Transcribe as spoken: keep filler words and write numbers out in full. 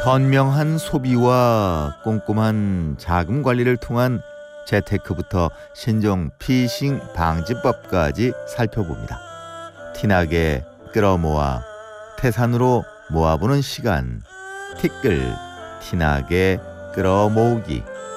현명한 소비와 꼼꼼한 자금 관리를 통한 재테크부터 신종 피싱 방지법까지 살펴봅니다. 티나게 끌어모아 태산으로 모아보는 시간, 티끌 티나게 끌어모으기.